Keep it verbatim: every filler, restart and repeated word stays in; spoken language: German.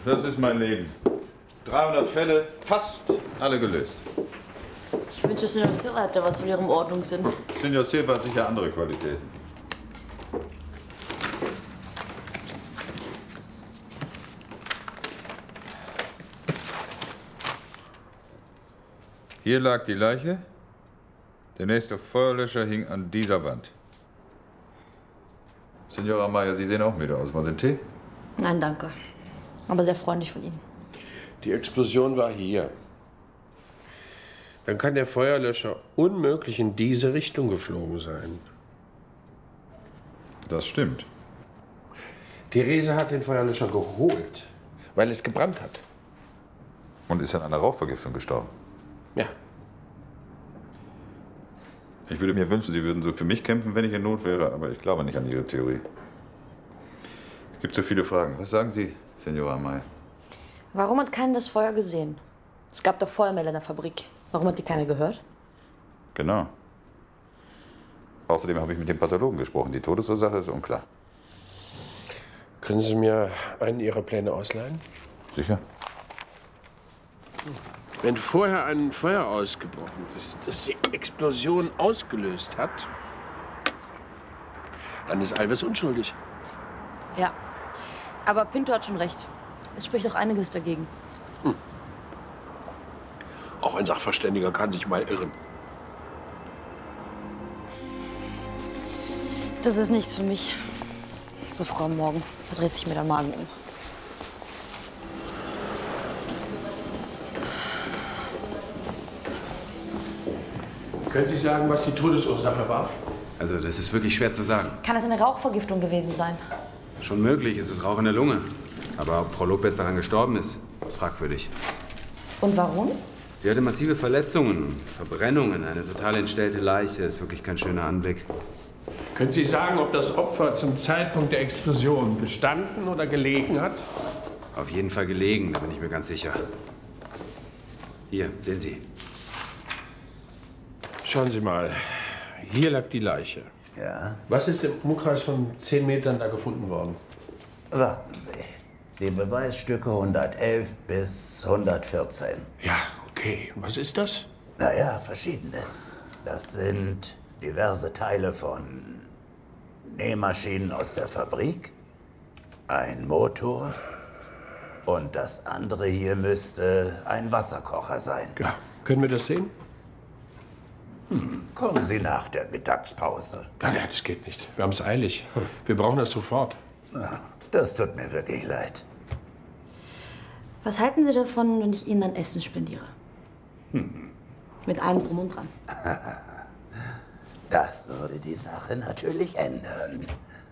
das ist mein Leben. dreihundert Fälle, fast alle gelöst. Ich wünsche, Senor Silva hätte was von Ihrem Ordnungssinn. Senor Silva hat sicher andere Qualitäten. Hier lag die Leiche. Der nächste Feuerlöscher hing an dieser Wand. Senora Maya, Sie sehen auch müde aus. Wollen Sie einen Tee? Nein, danke. Aber sehr freundlich von Ihnen. Die Explosion war hier. Dann kann der Feuerlöscher unmöglich in diese Richtung geflogen sein. Das stimmt. Therese hat den Feuerlöscher geholt, weil es gebrannt hat. Und ist an einer Rauchvergiftung gestorben? Ja. Ich würde mir wünschen, Sie würden so für mich kämpfen, wenn ich in Not wäre, aber ich glaube nicht an Ihre Theorie. Es gibt so viele Fragen. Was sagen Sie, Senora May? Warum hat keiner das Feuer gesehen? Es gab doch Feuermelder in der Fabrik. Warum hat die keiner gehört? Genau. Außerdem habe ich mit dem Pathologen gesprochen. Die Todesursache ist unklar. Können Sie mir einen Ihrer Pläne ausleihen? Sicher? Wenn vorher ein Feuer ausgebrochen ist, das die Explosion ausgelöst hat, dann ist Alves unschuldig. Ja. Aber Pinto hat schon recht. Es spricht doch einiges dagegen. Hm. Auch ein Sachverständiger kann sich mal irren. Das ist nichts für mich. So früh am Morgen verdreht sich mir der Magen um. Können Sie sagen, was die Todesursache war? Also, das ist wirklich schwer zu sagen. Kann es eine Rauchvergiftung gewesen sein? Schon möglich, es ist Rauch in der Lunge. Aber ob Frau Lopez daran gestorben ist, ist fragwürdig. Und warum? Sie hatte massive Verletzungen und Verbrennungen. Eine total entstellte Leiche ist wirklich kein schöner Anblick. Können Sie sagen, ob das Opfer zum Zeitpunkt der Explosion gestanden oder gelegen hat? Auf jeden Fall gelegen, da bin ich mir ganz sicher. Hier, sehen Sie. Schauen Sie mal, hier lag die Leiche. Ja? Was ist im Umkreis von zehn Metern da gefunden worden? Warten Sie. Die Beweisstücke hundertelf bis hundertvierzehn. Ja, okay. Was ist das? Naja, Verschiedenes. Das sind diverse Teile von Nähmaschinen aus der Fabrik, ein Motor und das andere hier müsste ein Wasserkocher sein. Ja. Können wir das sehen? Hm, kommen Sie nach der Mittagspause. Nein, nein, das geht nicht. Wir haben es eilig. Wir brauchen das sofort. Na, das tut mir wirklich leid. Was halten Sie davon, wenn ich Ihnen ein Essen spendiere? Hm. Mit allem Drum und Dran. Das würde die Sache natürlich ändern.